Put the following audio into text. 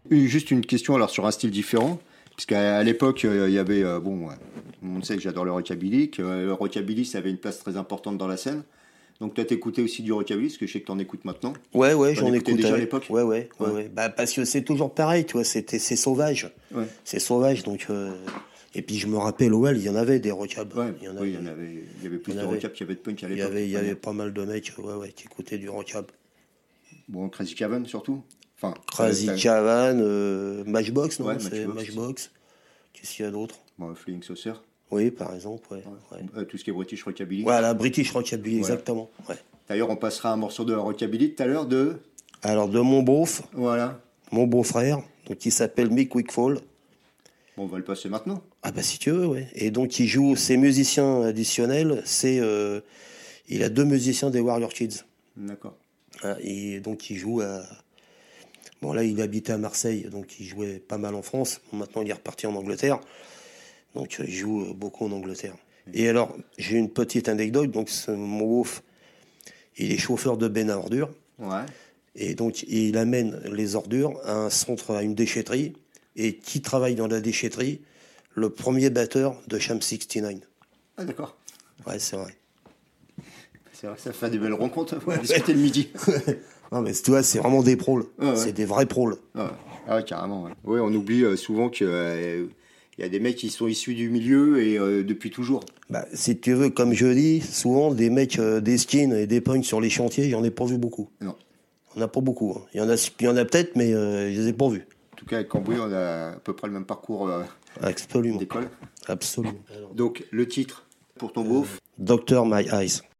Juste une question alors sur un style différent, puisqu'à l'époque, il y avait, tout le monde sait que j'adore le rockabilly, que le rockabilly, ça avait une place très importante dans la scène. Donc toi, t'écoutais aussi du rockabilly, parce que je sais que t'en écoutes maintenant. Ouais, T'en j'en écoutais écoute. déjà à l'époque. Ouais. Ouais. Bah, parce que c'est toujours pareil, tu vois, c'est sauvage. Ouais. C'est sauvage, donc. Et puis je me rappelle, il y en avait des rockab. Ouais, Il y en oui, avait, il y avait plus de rockab qu'il y avait de punk à l'époque. il y avait pas mal de mecs, qui écoutaient du rockab. Bon, Crazy Cavan surtout. Enfin, Crazy Cavan, Matchbox, non, ouais, c'est Matchbox. Qu'est-ce qu'il y a d'autre? Bon, Flying Saucer. Oui, par exemple, ouais. Tout ce qui est British Rockabilly. Voilà, British Rockabilly, exactement. Ouais. D'ailleurs, on passera un morceau de Rockabilly tout à l'heure de... Alors, de mon Voilà. Mon beau-frère, donc il s'appelle Mick Wickfall. Bon, on va le passer maintenant. Ah bah si tu veux, ouais. Et donc il joue, ses musiciens additionnels, il a 2 musiciens des Warrior Kids. D'accord. Et donc il joue à... Bon là il habitait à Marseille, donc il jouait pas mal en France. Bon, maintenant il est reparti en Angleterre. Donc il joue beaucoup en Angleterre. Et alors, j'ai une petite anecdote, donc mon ouf, il est chauffeur de benne à ordures. Ouais. Et donc il amène les ordures à un centre, à une déchetterie. Et qui travaille dans la déchetterie? Le premier batteur de Sham 69. Ah d'accord. Ouais, c'est vrai. C'est vrai que ça fait des belles rencontres. Ouais, discuter le midi. Non, mais tu vois, c'est vraiment des pros. Ouais. C'est des vrais pros. Ah ouais, carrément. Ouais. Ouais, on oublie souvent que y a des mecs qui sont issus du milieu et depuis toujours. Bah, si tu veux, comme je dis, souvent des mecs, des skins et des punks sur les chantiers, j'en ai pas vu beaucoup. Non. On n'a pas beaucoup. Hein. Il y en a peut-être, mais je les ai pas vus. En tout cas, avec Cambouis, on a à peu près le même parcours Absolument. d'école. Absolument. Donc, le titre pour ton beauf Doctor My Eyes.